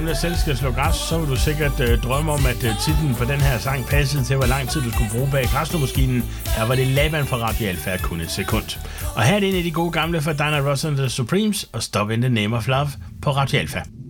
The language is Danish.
dem, der selv skal slå græs, så vil du sikkert drømme om, at titlen på den her sang passede til, hvor lang tid du skulle bruge bag græsslåmaskinen. Her var det Laban fra Radio Alfa, kun et sekund. Og her er det en af de gode gamle for Diana Ross and the Supremes, og Stop in the Name of Love på Radio Alfa.